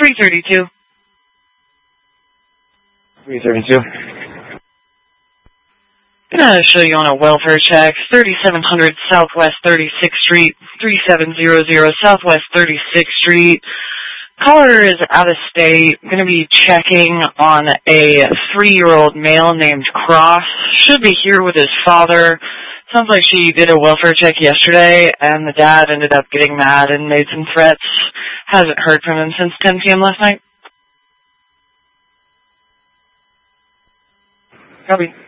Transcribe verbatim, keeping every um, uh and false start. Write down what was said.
three thirty-two. three thirty-two. Gonna show you on a welfare check, thirty-seven hundred Southwest thirty-sixth Street, three seven zero zero Southwest thirty-sixth Street. Caller is out of state. Gonna be checking on a three-year-old male named Cross. Should be here with his father. Sounds like she did a welfare check yesterday, and the dad ended up getting mad and made some threats. Hasn't heard from him since ten p.m. last night. Copy.